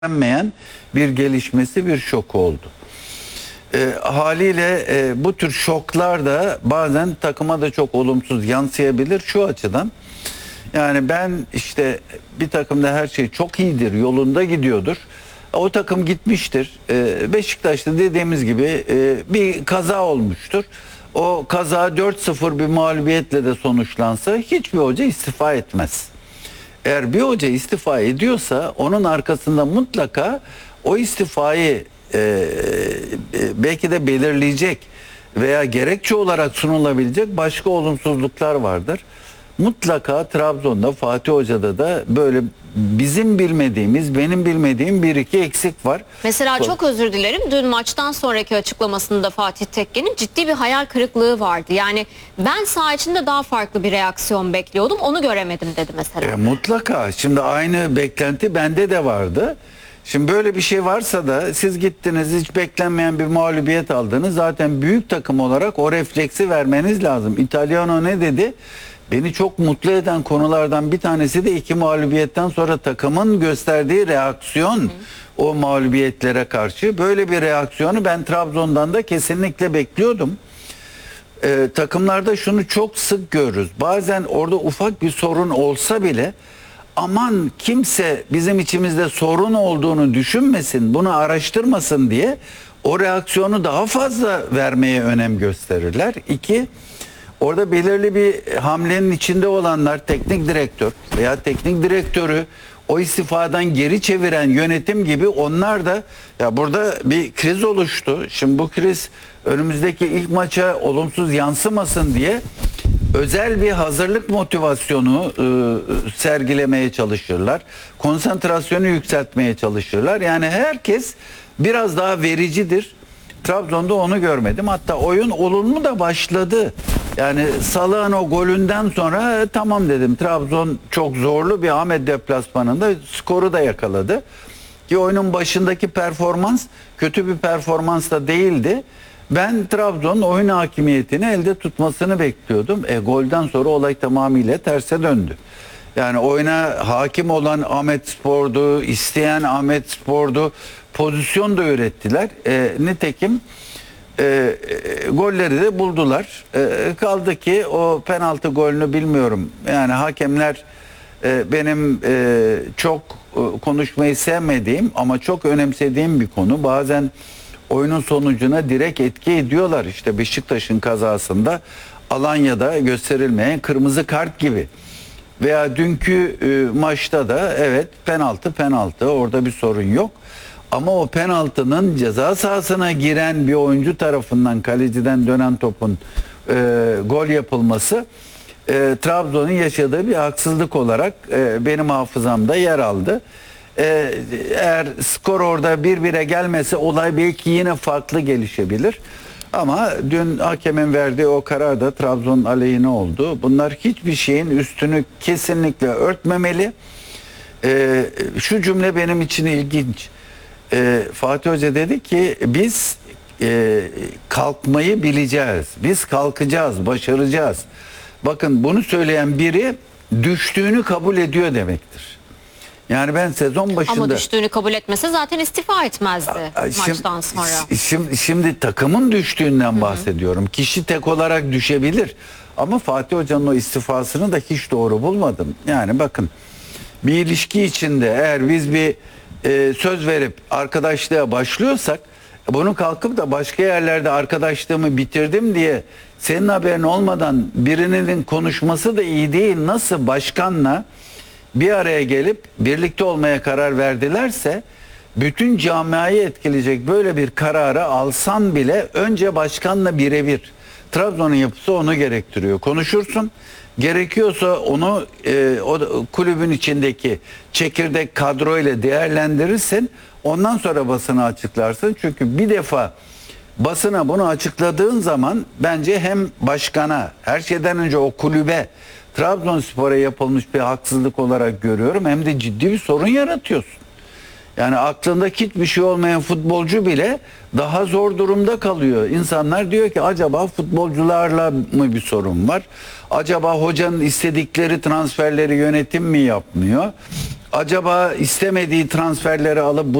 beklenmeyen bir gelişmesi, bir şok oldu. Haliyle bu tür şoklar da bazen takıma da çok olumsuz yansıyabilir şu açıdan. Yani ben işte bir takımda her şey çok iyidir, yolunda gidiyordur. O takım gitmiştir. Beşiktaş'ta dediğimiz gibi bir kaza olmuştur. O kaza 4-0 bir mağlubiyetle de sonuçlansa hiçbir hoca istifa etmez. Eğer bir hoca istifa ediyorsa onun arkasında mutlaka o istifayı belki de belirleyecek veya gerekçe olarak sunulabilecek başka olumsuzluklar vardır. Mutlaka Trabzon'da, Fatih Hoca'da da böyle bizim bilmediğimiz, benim bilmediğim bir iki eksik var. Mesela çok özür dilerim. Dün maçtan sonraki açıklamasında Fatih Tekke'nin ciddi bir hayal kırıklığı vardı. Yani ben saha içinde daha farklı bir reaksiyon bekliyordum. Onu göremedim dedi mesela. Mutlaka. Şimdi aynı beklenti bende de vardı. Şimdi böyle bir şey varsa da siz gittiniz, hiç beklenmeyen bir mağlubiyet aldınız. Zaten büyük takım olarak o refleksi vermeniz lazım. İtalyano ne dedi? Beni çok mutlu eden konulardan bir tanesi de 2 mağlubiyetten sonra takımın gösterdiği reaksiyon o mağlubiyetlere karşı. Böyle bir reaksiyonu ben Trabzon'dan da kesinlikle bekliyordum. Takımlarda şunu çok sık görürüz. Bazen orada ufak bir sorun olsa bile aman kimse bizim içimizde sorun olduğunu düşünmesin, bunu araştırmasın diye o reaksiyonu daha fazla vermeye önem gösterirler. 2, orada belirli bir hamlenin içinde olanlar, teknik direktör veya teknik direktörü o istifadan geri çeviren yönetim gibi, onlar da ya burada bir kriz oluştu. Şimdi bu kriz önümüzdeki ilk maça olumsuz yansımasın diye özel bir hazırlık motivasyonu sergilemeye çalışırlar. Konsantrasyonu yükseltmeye çalışırlar. Yani herkes biraz daha vericidir. Trabzon'da onu görmedim. Hatta oyun olumlu da başladı. Yani Salah'ın o golünden sonra tamam dedim. Trabzon çok zorlu bir Ahmet deplasmanında skoru da yakaladı. Ki oyunun başındaki performans kötü bir performans da değildi. Ben Trabzon'un oyun hakimiyetini elde tutmasını bekliyordum. Golden sonra olay tamamıyla terse döndü. Yani oyuna hakim olan Ahmetspor'du, isteyen Ahmetspor'du, pozisyon da ürettiler. Nitekim golleri de buldular. Kaldı ki o penaltı golünü bilmiyorum. Yani hakemler benim çok konuşmayı sevmediğim ama çok önemsediğim bir konu. Bazen oyunun sonucuna direkt etki ediyorlar. İşte Beşiktaş'ın kazasında Alanya'da gösterilmeyen kırmızı kart gibi. Veya dünkü maçta da evet penaltı orada bir sorun yok. Ama o penaltının ceza sahasına giren bir oyuncu tarafından kaleciden dönen topun gol yapılması Trabzon'un yaşadığı bir haksızlık olarak benim hafızamda yer aldı. Eğer skor orada 1-1'e gelmese olay belki yine farklı gelişebilir. Ama dün hakemin verdiği o karar da Trabzon'un aleyhine oldu. Bunlar hiçbir şeyin üstünü kesinlikle örtmemeli. Şu cümle benim için ilginç. Fatih Hoca dedi ki biz kalkmayı bileceğiz. Biz kalkacağız, başaracağız. Bakın bunu söyleyen biri düştüğünü kabul ediyor demektir. Yani ben sezon başında... Ama düştüğünü kabul etmese zaten istifa etmezdi maçtan sonra. Şimdi takımın düştüğünden bahsediyorum. Kişi tek olarak düşebilir. Ama Fatih Hoca'nın o istifasını da hiç doğru bulmadım. Yani bakın, bir ilişki içinde eğer biz bir söz verip arkadaşlığa başlıyorsak, bunu kalkıp da başka yerlerde arkadaşlığımı bitirdim diye senin haberin olmadan birinin konuşması da iyi değil. Nasıl başkanla bir araya gelip birlikte olmaya karar verdilerse, bütün camiayı etkileyecek böyle bir kararı alsan bile önce başkanla birebir. Trabzon'un yapısı onu gerektiriyor. Konuşursun. Gerekiyorsa onu o kulübün içindeki çekirdek kadro ile değerlendirirsin. Ondan sonra basına açıklarsın. Çünkü bir defa basına bunu açıkladığın zaman bence hem başkana, her şeyden önce o kulübe, Trabzonspor'a yapılmış bir haksızlık olarak görüyorum, hem de ciddi bir sorun yaratıyorsun. Yani aklında hiçbir şey olmayan futbolcu bile daha zor durumda kalıyor. İnsanlar diyor ki acaba futbolcularla mı bir sorun var? Acaba hocanın istedikleri transferleri yönetim mi yapmıyor? acaba istemediği transferleri alıp